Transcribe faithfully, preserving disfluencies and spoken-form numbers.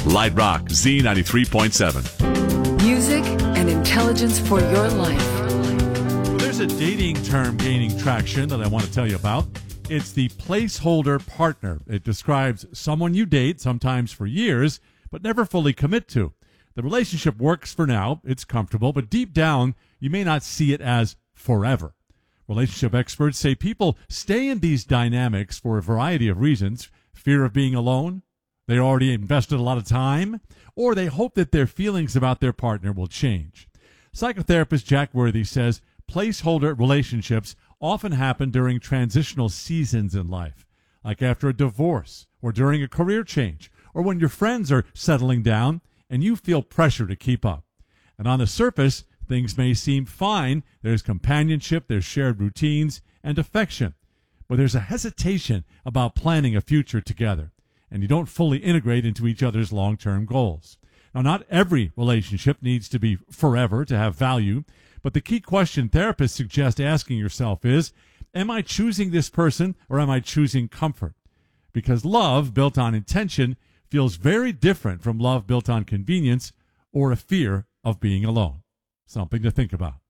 Light Rock Z ninety-three point seven. Music and intelligence for your life. Well, there's a dating term gaining traction that I want to tell you about. It's the placeholder partner. It describes someone you date, sometimes for years, but never fully commit to. The relationship works for now, it's comfortable, but deep down, you may not see it as forever. Relationship experts say people stay in these dynamics for a variety of reasons. Fear of being alone, they already invested a lot of time, or they hope that their feelings about their partner will change. Psychotherapist Jack Worthy says placeholder relationships often happen during transitional seasons in life, like after a divorce or during a career change, or when your friends are settling down and you feel pressure to keep up. And on the surface, things may seem fine. There's companionship, there's shared routines, and affection. But there's a hesitation about planning a future together, and you don't fully integrate into each other's long-term goals. Now, not every relationship needs to be forever to have value, but the key question therapists suggest asking yourself is, am I choosing this person or am I choosing comfort? Because love built on intention feels very different from love built on convenience or a fear of being alone. Something to think about.